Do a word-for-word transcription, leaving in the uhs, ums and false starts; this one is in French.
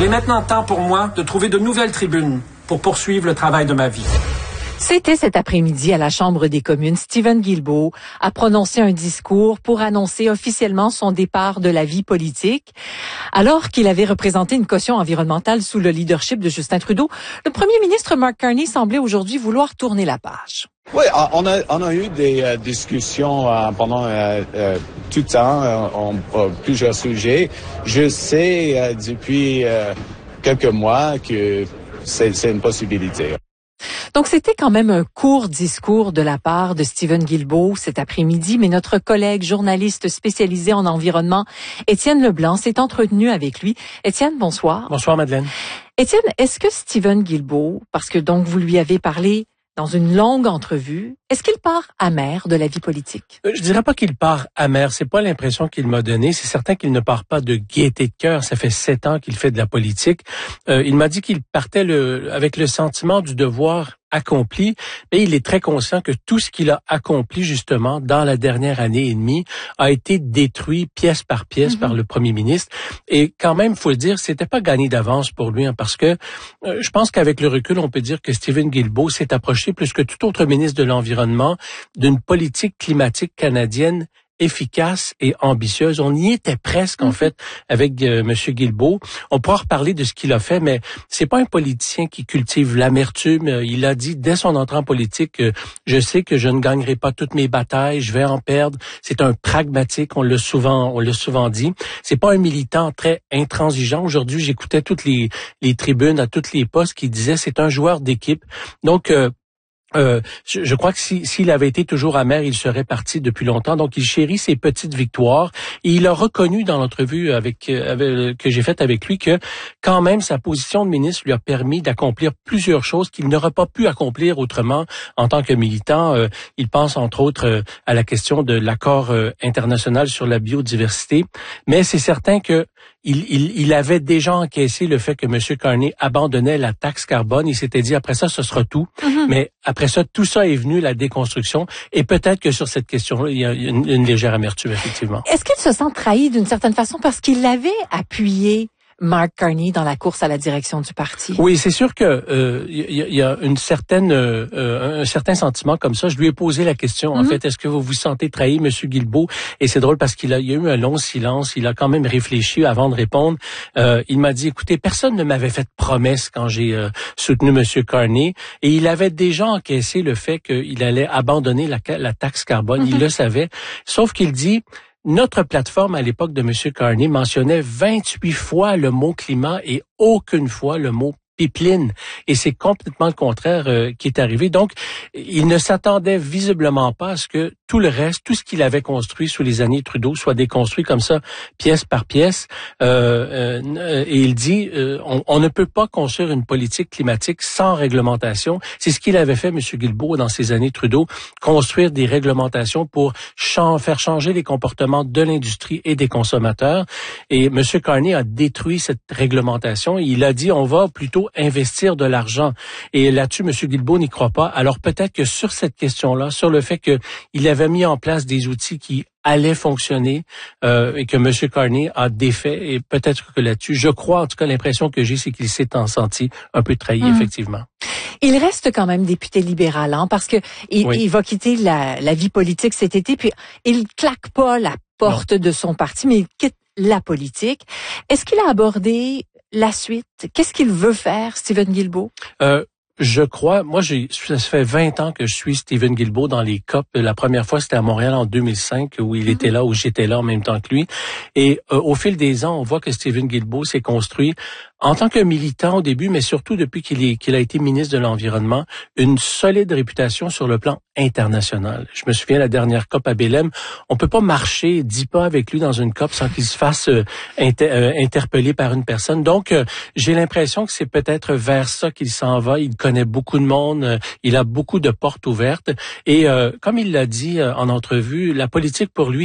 Il est maintenant temps pour moi de trouver de nouvelles tribunes pour poursuivre le travail de ma vie. C'était cet après-midi à la Chambre des communes. Stephen Guilbeault a prononcé un discours pour annoncer officiellement son départ de la vie politique. Alors qu'il avait représenté une caution environnementale sous le leadership de Justin Trudeau, le premier ministre Mark Carney semblait aujourd'hui vouloir tourner la page. Oui, on a, on a eu des euh, discussions euh, pendant euh, euh, tout le temps, euh, on, euh, plusieurs sujets. Je sais euh, depuis euh, quelques mois que c'est, c'est une possibilité. Donc, c'était quand même un court discours de la part de Stephen Guilbeault cet après-midi, mais notre collègue journaliste spécialisé en environnement, Étienne Leblanc, s'est entretenu avec lui. Étienne, bonsoir. Bonsoir, Madeleine. Étienne, est-ce que Stephen Guilbeault, parce que donc vous lui avez parlé dans une longue entrevue, est-ce qu'il part amer de la vie politique? Euh, je dirais pas qu'il part amer. C'est pas l'impression qu'il m'a donnée. C'est certain qu'il ne part pas de gaieté de cœur. Ça fait sept ans qu'il fait de la politique. Euh, il m'a dit qu'il partait le, avec le sentiment du devoir accompli, mais il est très conscient que tout ce qu'il a accompli justement dans la dernière année et demie a été détruit pièce par pièce mm-hmm. par le premier ministre. Et quand même, faut le dire, c'était pas gagné d'avance pour lui, hein, parce que euh, je pense qu'avec le recul, on peut dire que Stephen Guilbeault s'est approché plus que tout autre ministre de l'Environnement d'une politique climatique canadienne efficace et ambitieuse. On y était presque, en fait, avec euh, M. Guilbeault. On pourra reparler de ce qu'il a fait, mais c'est pas un politicien qui cultive l'amertume. Il a dit, dès son entrée en politique, euh, je sais que je ne gagnerai pas toutes mes batailles, je vais en perdre. C'est un pragmatique, on l'a souvent, on l'a souvent dit. C'est pas un militant très intransigeant. Aujourd'hui, j'écoutais toutes les, les tribunes à toutes les postes qui disaient, c'est un joueur d'équipe. Donc, euh, Euh, je, je crois que si, s'il avait été toujours amer, il serait parti depuis longtemps. Donc, il chérit ses petites victoires. Et il a reconnu dans l'entrevue avec, avec que j'ai faite avec lui que, quand même, sa position de ministre lui a permis d'accomplir plusieurs choses qu'il n'aurait pas pu accomplir autrement en tant que militant. Euh, il pense, entre autres, euh, à la question de l'accord euh, international sur la biodiversité. Mais c'est certain que il, il, il avait déjà encaissé le fait que M. Carney abandonnait la taxe carbone. Il s'était dit, après ça, ce sera tout. Mm-hmm. Mais après ça, tout ça est venu, la déconstruction. Et peut-être que sur cette question-là, il y a une, une légère amertume, effectivement. Est-ce qu'il se sent trahi d'une certaine façon parce qu'il avait appuyé Mark Carney dans la course à la direction du parti? Oui, c'est sûr que euh, y, y a une certaine, euh, un certain sentiment comme ça. Je lui ai posé la question, en mm-hmm. fait, est-ce que vous vous sentez trahi, M. Guilbeault? Et c'est drôle parce qu'il a, il y a eu un long silence. Il a quand même réfléchi avant de répondre. Euh, il m'a dit, écoutez, personne ne m'avait fait de promesse quand j'ai euh, soutenu M. Carney. Et il avait déjà encaissé le fait qu'il allait abandonner la, la taxe carbone. Mm-hmm. Il le savait. Sauf qu'il dit, notre plateforme à l'époque de M. Carney mentionnait vingt-huit fois le mot climat et aucune fois le mot pipeline. Et c'est complètement le contraire euh, qui est arrivé. Donc, il ne s'attendait visiblement pas à ce que tout le reste, tout ce qu'il avait construit sous les années Trudeau soit déconstruit comme ça, pièce par pièce. Euh, euh, et il dit, euh, on, on ne peut pas construire une politique climatique sans réglementation. C'est ce qu'il avait fait, M. Guilbeault, dans ces années Trudeau, construire des réglementations pour ch- faire changer les comportements de l'industrie et des consommateurs. Et M. Carney a détruit cette réglementation. Il a dit, on va plutôt investir de l'argent. Et là-dessus, M. Guilbeault n'y croit pas. Alors peut-être que sur cette question-là, sur le fait qu'il avait mis en place des outils qui allaient fonctionner euh, et que M. Carney a défait, et peut-être que là-dessus, je crois, en tout cas, l'impression que j'ai, c'est qu'il s'est en senti un peu trahi, mmh. effectivement. Il reste quand même député libéral, hein, parce que il, oui. il va quitter la, la vie politique cet été, puis il claque pas la porte non. de son parti, mais il quitte la politique. Est-ce qu'il a abordé la suite? Qu'est-ce qu'il veut faire, Stephen Guilbeault? Euh, Je crois, moi, j'ai, ça fait vingt ans que je suis Stephen Guilbeault dans les C O P. La première fois, c'était à Montréal en deux mille cinq, où il mm-hmm. était là, où j'étais là en même temps que lui. Et euh, au fil des ans, on voit que Stephen Guilbeault s'est construit en tant que militant au début, mais surtout depuis qu'il, est, qu'il a été ministre de l'Environnement, une solide réputation sur le plan international. Je me souviens, la dernière C O P à Belém, on peut pas marcher dix pas avec lui dans une C O P sans qu'il se fasse euh, inter, euh, interpeller par une personne. Donc, euh, j'ai l'impression que c'est peut-être vers ça qu'il s'en va. Il connaît beaucoup de monde, euh, il a beaucoup de portes ouvertes. Et euh, comme il l'a dit euh, en entrevue, la politique pour lui,